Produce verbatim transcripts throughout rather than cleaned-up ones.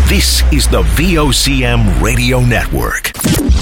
This is the V O C M Radio Network.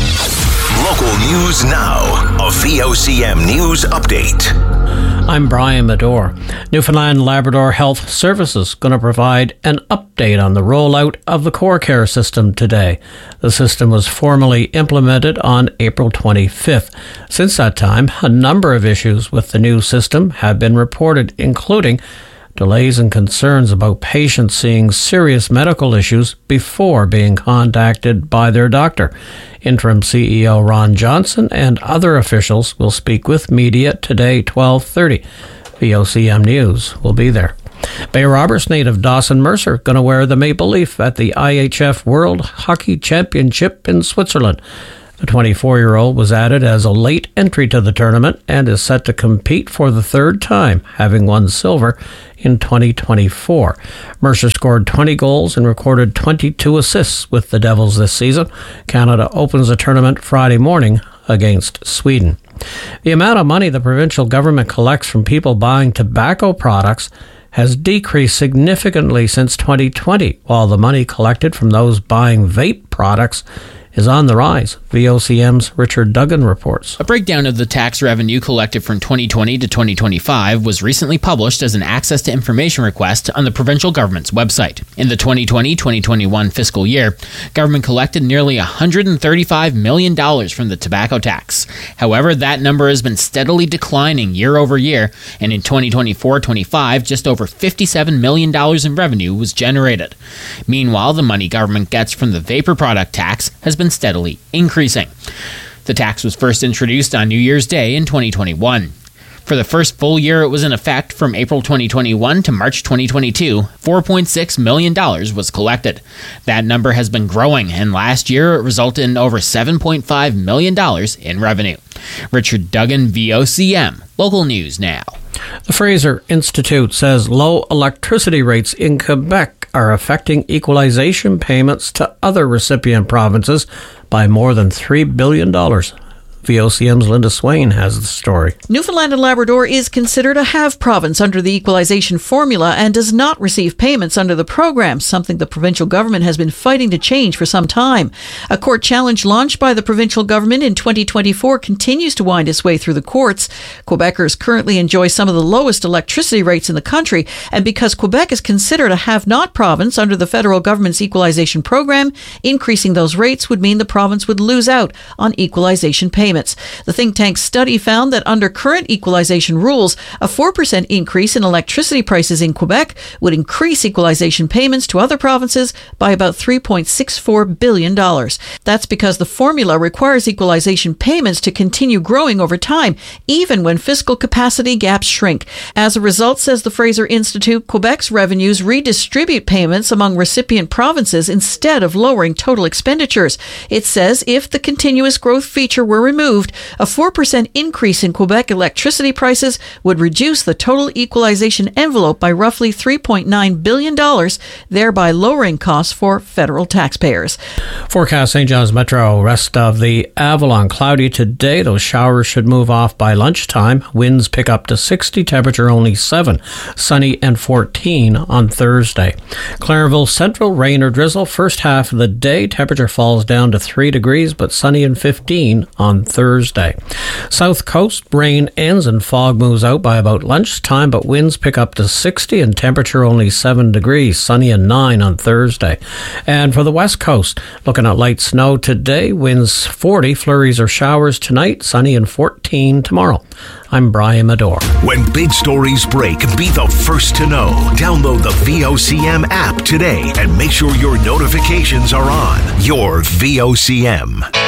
Local news now. A V O C M News Update. I'm Brian Medore. Newfoundland Labrador Health Services going to provide an update on the rollout of the Core Care system today. The system was formally implemented on April twenty-fifth. Since that time, a number of issues with the new system have been reported, including delays and concerns about patients seeing serious medical issues before being contacted by their doctor. Interim C E O Ron Johnson and other officials will speak with media today, twelve thirty. V O C M News will be there. Bay Roberts native Dawson Mercer going to wear the maple leaf at the I H F World Hockey Championship in Switzerland. The twenty-four-year-old was added as a late entry to the tournament and is set to compete for the third time, having won silver in twenty twenty-four. Mercer scored twenty goals and recorded twenty-two assists with the Devils this season. Canada opens the tournament Friday morning against Sweden. The amount of money the provincial government collects from people buying tobacco products has decreased significantly since twenty twenty, while the money collected from those buying vape products is on the rise. V O C M's Richard Duggan reports. A breakdown of the tax revenue collected from twenty twenty to twenty twenty-five was recently published as an access to information request on the provincial government's website. In the twenty twenty twenty twenty-one fiscal year, government collected nearly one hundred thirty-five million dollars from the tobacco tax. However, that number has been steadily declining year over year, and in twenty twenty-four twenty-five, just over fifty-seven million dollars in revenue was generated. Meanwhile, the money government gets from the vapor product tax has been steadily increasing. The tax was first introduced on New Year's Day in twenty twenty-one. For the first full year it was in effect from April twenty twenty-one to March twenty twenty-two, four point six million dollars was collected. That number has been growing, and last year it resulted in over seven point five million dollars in revenue. Richard Duggan, V O C M. Local news now. The Fraser Institute says low electricity rates in Quebec are affecting equalization payments to other recipient provinces by more than three billion dollars. V O C M's Linda Swain has the story. Newfoundland and Labrador is considered a have province under the equalization formula and does not receive payments under the program, something the provincial government has been fighting to change for some time. A court challenge launched by the provincial government in twenty twenty-four continues to wind its way through the courts. Quebecers currently enjoy some of the lowest electricity rates in the country, and because Quebec is considered a have-not province under the federal government's equalization program, increasing those rates would mean the province would lose out on equalization payments. The think tank's study found that under current equalization rules, a four percent increase in electricity prices in Quebec would increase equalization payments to other provinces by about three point six four billion dollars. That's because the formula requires equalization payments to continue growing over time, even when fiscal capacity gaps shrink. As a result, says the Fraser Institute, Quebec's revenues redistribute payments among recipient provinces instead of lowering total expenditures. It says if the continuous growth feature were removed, a four percent increase in Quebec electricity prices would reduce the total equalization envelope by roughly three point nine billion dollars, thereby lowering costs for federal taxpayers. Forecast Saint John's Metro. Rest of the Avalon cloudy today. Those showers should move off by lunchtime. Winds pick up to sixty, temperature only seven. Sunny and fourteen on Thursday. Clarenville Central, rain or drizzle. First half of the day, temperature falls down to three degrees, but sunny and fifteen on Thursday. South Coast, rain ends and fog moves out by about lunchtime, but winds pick up to sixty and temperature only seven degrees, sunny and nine on Thursday. And for the West Coast, looking at light snow today, winds forty, flurries or showers tonight, sunny and fourteen tomorrow. I'm Brian Medore. When big stories break, be the first to know. Download the V O C M app today and make sure your notifications are on. Your V O C M.